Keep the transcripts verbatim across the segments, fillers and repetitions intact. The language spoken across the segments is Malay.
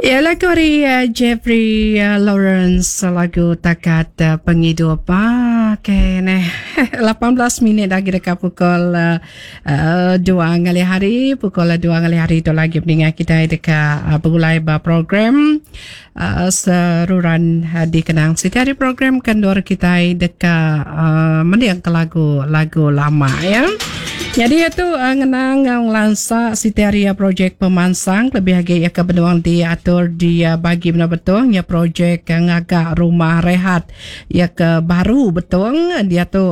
Ya, lagu dari uh, Jeffrey uh, Lawrence, lagu takat uh, penghidupan. Okay, nah, lapan belas minit lagi dekat pukul uh, uh, dua ngali hari. Pukul dua ngali hari itu lagi pendengar kita dekat uh, berulai program uh, seruran uh, dikenang. Setiap hari program kendor kita dekat uh, mendiang ke lagu-lagu lama ya. Jadi itu uh, ngenang ng lansa siteria projek pemansang lebih lagi ya kebenuang diatur dia bagi benar betul ya projek ngagak rumah rehat ya ke baru betul dia tu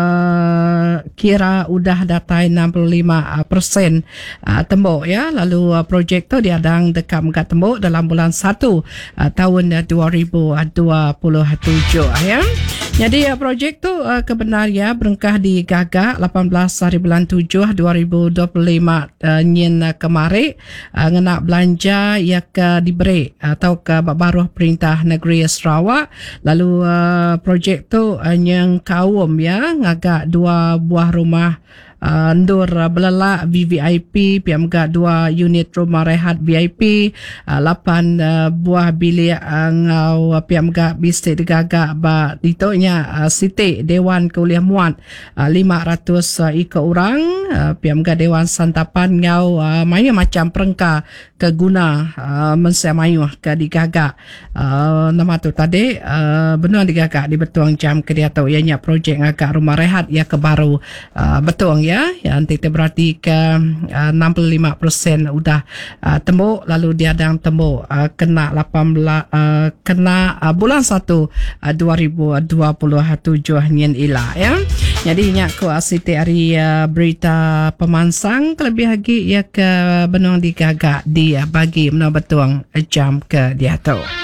uh, kira udah datai enam puluh lima persen uh, tembok ya lalu uh, projek tu dia dang dekat megat tembok dalam bulan satu uh, tahun dua ribu dua puluh tujuh ya. Jadi uh, projek tu uh, kebenar ya berengkah di gagak lapan belas hari bulan tujuh dua ribu dua puluh lima uh, nyen uh, kemari uh, ngena belanja ya ke diberi atau ke baruh perintah negeri Sarawak lalu uh, projek tu uh, yang kaum ya ngagak dua buah rumah Uh, ndur uh, belelak V V I P piamga dua unit rumah rehat V I P uh, lapan uh, buah bilik uh, ngau uh, piamga bistik digagak ba ditonya uh, siti Dewan Kuliah Muat uh, lima ratus uh, ika orang uh, piamga Dewan Santapan ngau uh, maya macam perengka ke guna uh, mensemayuh ke digagak uh, nama tu tadi uh, benar digagak di betuang jam ke dia tahu ianya projek ngagak rumah rehat ya ke baru uh, betuang ya ya yang kita berarti ke uh, enam puluh lima persen udah uh, tembok lalu dia dang tembok uh, kena lapan belas uh, kena uh, bulan satu uh, dua ribu dua puluh tujuh nyen ila ya. Jadi nyak ko asite hari uh, berita pemansang lebih lagi ya ke benong digagak dia bagi menang betuang jam ke dia tu.